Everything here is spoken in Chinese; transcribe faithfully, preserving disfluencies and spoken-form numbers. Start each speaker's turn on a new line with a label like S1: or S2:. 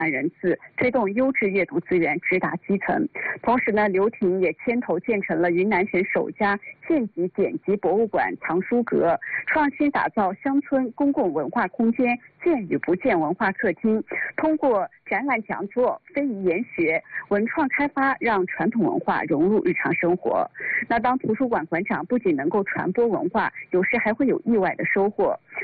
S1: 人次，推动优质阅读资源直达基层。同时呢，刘婷也牵头建成了云南省首家县级典籍博物馆藏书阁，创新打造乡村公共文化空间见与不见文化客厅，通过展览讲座、非遗研学、文创开发，让传统文化融入日常生活。那当图书馆馆长不仅能够传播文化，有时还会有意外的收获。